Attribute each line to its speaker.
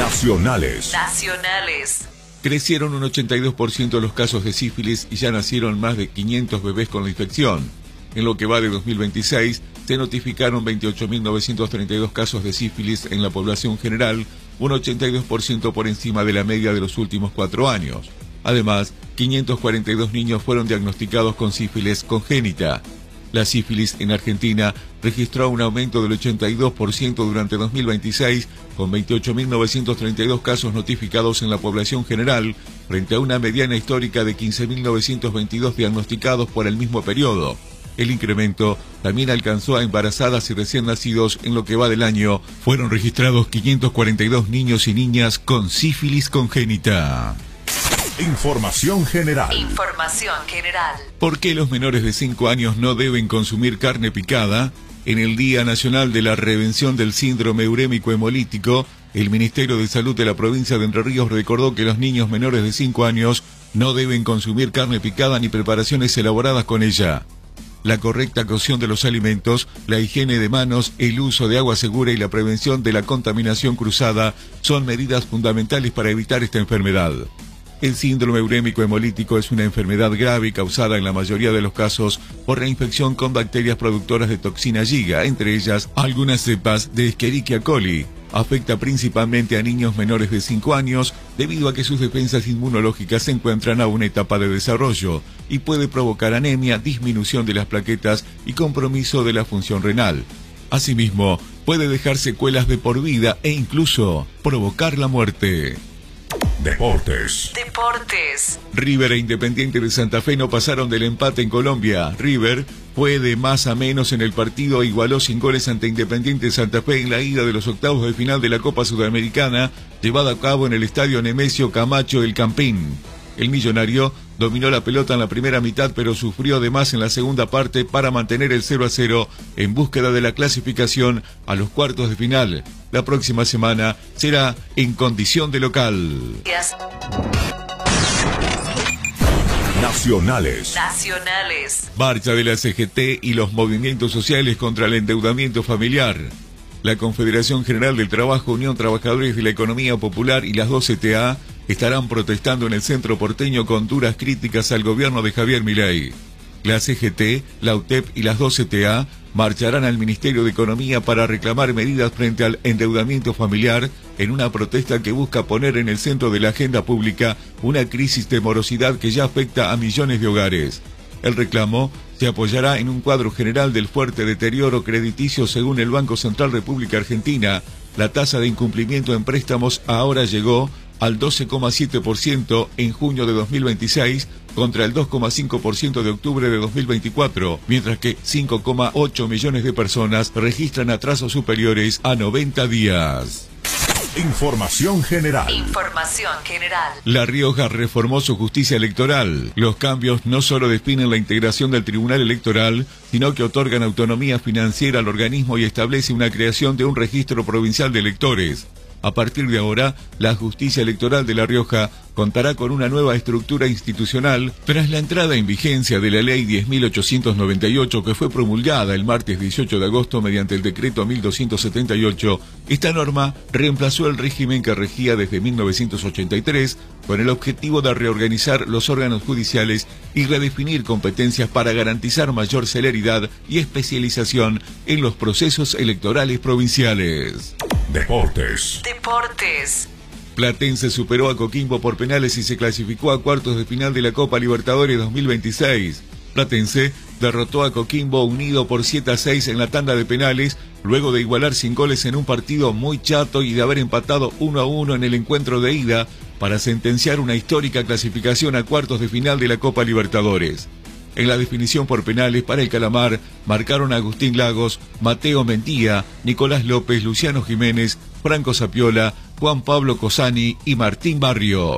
Speaker 1: Nacionales.
Speaker 2: Crecieron un 82% los casos de sífilis y ya nacieron más de 500 bebés con la infección. En lo que va de 2026, se notificaron 28.932 casos de sífilis en la población general, un 82% por encima de la media de los últimos 4 años. Además, 542 niños fueron diagnosticados con sífilis congénita. La sífilis en Argentina registró un aumento del 82% durante 2026, con 28.932 casos notificados en la población general, frente a una mediana histórica de 15.922 diagnosticados por el mismo periodo. El incremento también alcanzó a embarazadas y recién nacidos. En lo que va del año, fueron registrados 542 niños y niñas con sífilis congénita.
Speaker 1: Información general.
Speaker 2: ¿Por qué los menores de 5 años no deben consumir carne picada? En el Día Nacional de la Prevención del Síndrome Urémico Hemolítico, el Ministerio de Salud de la provincia de Entre Ríos recordó que los niños menores de 5 años no deben consumir carne picada ni preparaciones elaboradas con ella. La correcta cocción de los alimentos, la higiene de manos, el uso de agua segura y la prevención de la contaminación cruzada son medidas fundamentales para evitar esta enfermedad. El síndrome urémico hemolítico es una enfermedad grave causada en la mayoría de los casos por la infección con bacterias productoras de toxina Giga, entre ellas algunas cepas de Escherichia coli. Afecta principalmente a niños menores de 5 años debido a que sus defensas inmunológicas se encuentran a una etapa de desarrollo y puede provocar anemia, disminución de las plaquetas y compromiso de la función renal. Asimismo, puede dejar secuelas de por vida e incluso provocar la muerte.
Speaker 1: Deportes.
Speaker 2: River e Independiente de Santa Fe no pasaron del empate en Colombia. River fue de más a menos en el partido e igualó sin goles ante Independiente de Santa Fe en la ida de los octavos de final de la Copa Sudamericana, llevada a cabo en el estadio Nemesio Camacho El Campín. El millonario dominó la pelota en la primera mitad, pero sufrió de más en la segunda parte para mantener el 0-0 en búsqueda de la clasificación a los cuartos de final. La próxima semana será en condición de local.
Speaker 1: Nacionales.
Speaker 2: Marcha de la CGT y los movimientos sociales contra el endeudamiento familiar. La Confederación General del Trabajo, Unión Trabajadores de la Economía Popular y las 2 CTA estarán protestando en el centro porteño con duras críticas al gobierno de Javier Milei. La CGT, la UTEP y las 2 CTA marcharán al Ministerio de Economía para reclamar medidas frente al endeudamiento familiar en una protesta que busca poner en el centro de la agenda pública una crisis de morosidad que ya afecta a millones de hogares. El reclamo se apoyará en un cuadro general del fuerte deterioro crediticio según el Banco Central República Argentina. La tasa de incumplimiento en préstamos ahora llegó al 12,7% en junio de 2026 contra el 2,5% de octubre de 2024, mientras que 5,8 millones de personas registran atrasos superiores a 90 días.
Speaker 1: Información general.
Speaker 2: La Rioja reformó su justicia electoral. Los cambios no solo definen la integración del Tribunal Electoral, sino que otorgan autonomía financiera al organismo y establece una creación de un registro provincial de electores. A partir de ahora, la justicia electoral de La Rioja contará con una nueva estructura institucional tras la entrada en vigencia de la Ley 10.898 que fue promulgada el martes 18 de agosto mediante el decreto 1278. Esta norma reemplazó el régimen que regía desde 1983 con el objetivo de reorganizar los órganos judiciales y redefinir competencias para garantizar mayor celeridad y especialización en los procesos electorales provinciales.
Speaker 1: Deportes.
Speaker 2: Platense superó a Coquimbo por penales y se clasificó a cuartos de final de la Copa Libertadores 2026. Platense derrotó a Coquimbo Unido por 7-6 en la tanda de penales, luego de igualar sin goles en un partido muy chato y de haber empatado 1-1 en el encuentro de ida para sentenciar una histórica clasificación a cuartos de final de la Copa Libertadores. En la definición por penales para el Calamar marcaron a Agustín Lagos, Mateo Mentía, Nicolás López, Luciano Jiménez, Franco Sapiola, Juan Pablo Cosani y Martín Barrio.